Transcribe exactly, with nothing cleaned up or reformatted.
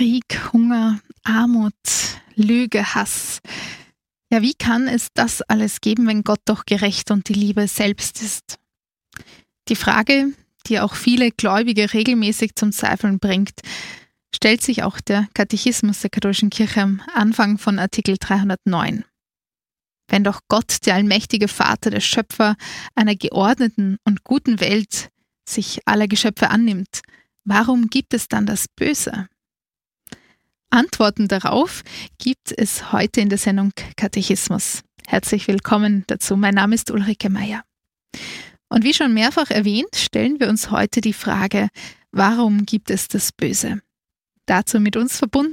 Krieg, Hunger, Armut, Lüge, Hass. Ja, wie kann es das alles geben, wenn Gott doch gerecht und die Liebe selbst ist? Die Frage, die auch viele Gläubige regelmäßig zum Zweifeln bringt, stellt sich auch der Katechismus der katholischen Kirche am Anfang von Artikel dreihundertneun. Wenn doch Gott, der allmächtige Vater, der Schöpfer einer geordneten und guten Welt, sich aller Geschöpfe annimmt, warum gibt es dann das Böse? Antworten darauf gibt es heute in der Sendung Katechismus. Herzlich willkommen dazu. Mein Name ist Ulrike Meier. Und wie schon mehrfach erwähnt, stellen wir uns heute die Frage, warum gibt es das Böse? Dazu mit uns verbunden